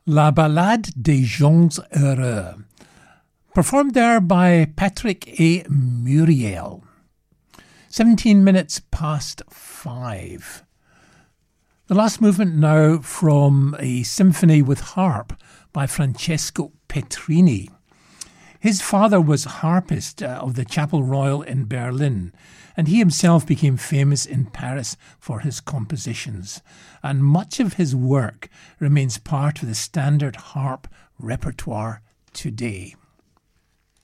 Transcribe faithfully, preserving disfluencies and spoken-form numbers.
La Ballade des Gens Heureux, performed there by Patrick A. Muriel. seventeen minutes past five. The last movement now from a symphony with harp by Francesco Petrini. His father was harpist uh, of the Chapel Royal in Berlin, and he himself became famous in Paris for his compositions, and much of his work remains part of the standard harp repertoire today.